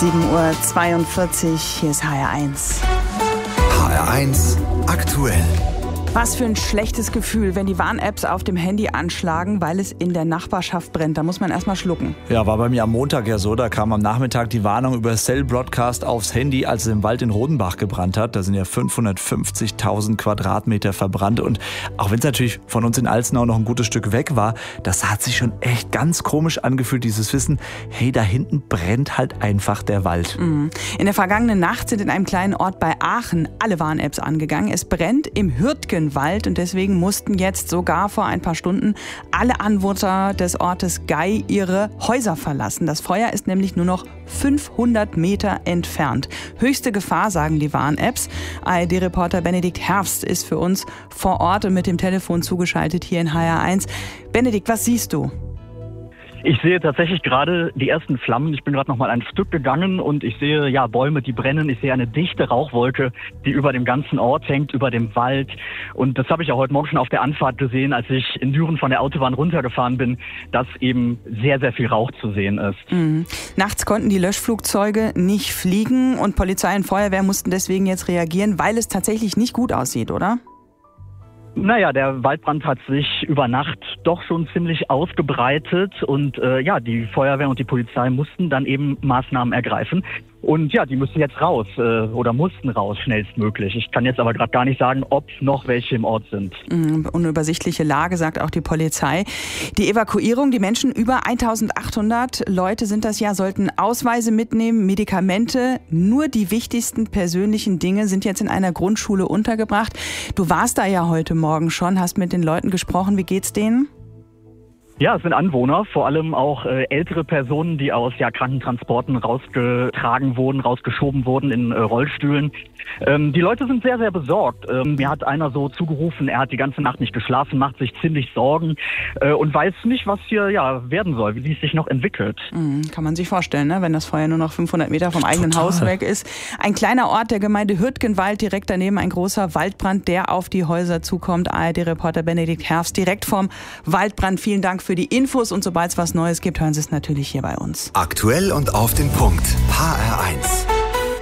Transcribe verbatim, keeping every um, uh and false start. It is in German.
sieben Uhr zweiundvierzig, hier ist H R eins. H R eins aktuell. Was für ein schlechtes Gefühl, wenn die Warn-Apps auf dem Handy anschlagen, weil es in der Nachbarschaft brennt. Da muss man erstmal schlucken. Ja, war bei mir am Montag ja so. Da kam am Nachmittag die Warnung über Cell Broadcast aufs Handy, als es im Wald in Rodenbach gebrannt hat. Da sind ja fünfhundertfünfzigtausend Quadratmeter verbrannt. Und auch wenn es natürlich von uns in Alzenau noch ein gutes Stück weg war, das hat sich schon echt ganz komisch angefühlt, dieses Wissen, hey, da hinten brennt halt einfach der Wald. Mhm. In der vergangenen Nacht sind in einem kleinen Ort bei Aachen alle Warn-Apps angegangen. Es brennt im Hürtgen Wald und deswegen mussten jetzt sogar vor ein paar Stunden alle Anwohner des Ortes Gei ihre Häuser verlassen. Das Feuer ist nämlich nur noch fünfhundert Meter entfernt. Höchste Gefahr, sagen die Warn-Apps. A R D-Reporter Benedikt Herbst ist für uns vor Ort und mit dem Telefon zugeschaltet hier in H R eins. Benedikt, was siehst du? Ich sehe tatsächlich gerade die ersten Flammen. Ich bin gerade noch mal ein Stück gegangen und ich sehe ja Bäume, die brennen. Ich sehe eine dichte Rauchwolke, die über dem ganzen Ort hängt, über dem Wald. Und das habe ich auch heute Morgen schon auf der Anfahrt gesehen, als ich in Düren von der Autobahn runtergefahren bin, dass eben sehr, sehr viel Rauch zu sehen ist. Mhm. Nachts konnten die Löschflugzeuge nicht fliegen und Polizei und Feuerwehr mussten deswegen jetzt reagieren, weil es tatsächlich nicht gut aussieht, oder? Naja, der Waldbrand hat sich über Nacht doch schon ziemlich ausgebreitet und äh, ja, die Feuerwehr und die Polizei mussten dann eben Maßnahmen ergreifen. Und ja, die müssen jetzt raus äh, oder mussten raus schnellstmöglich. Ich kann jetzt aber gerade gar nicht sagen, ob noch welche im Ort sind. Mhm, unübersichtliche Lage, sagt auch die Polizei. Die Evakuierung, die Menschen, über eintausendachthundert Leute sind das ja, sollten Ausweise mitnehmen, Medikamente. Nur die wichtigsten persönlichen Dinge sind jetzt in einer Grundschule untergebracht. Du warst da ja heute Morgen schon, hast mit den Leuten gesprochen. Wie geht's denen? Ja, es sind Anwohner, vor allem auch äh, ältere Personen, die aus ja, Krankentransporten rausgetragen wurden, rausgeschoben wurden in äh, Rollstühlen. Ähm, die Leute sind sehr, sehr besorgt. Ähm, mir hat einer so zugerufen, er hat die ganze Nacht nicht geschlafen, macht sich ziemlich Sorgen äh, und weiß nicht, was hier ja werden soll, wie es sich noch entwickelt. Mhm, kann man sich vorstellen, ne? Wenn das Feuer nur noch fünfhundert Meter vom eigenen Total. Haus weg ist. Ein kleiner Ort der Gemeinde Hürtgenwald, direkt daneben ein großer Waldbrand, der auf die Häuser zukommt. A R D-Reporter Benedikt Herbst direkt vom Waldbrand. Vielen Dank für die Infos und sobald es was Neues gibt, hören Sie es natürlich hier bei uns. Aktuell und auf den Punkt. H R eins.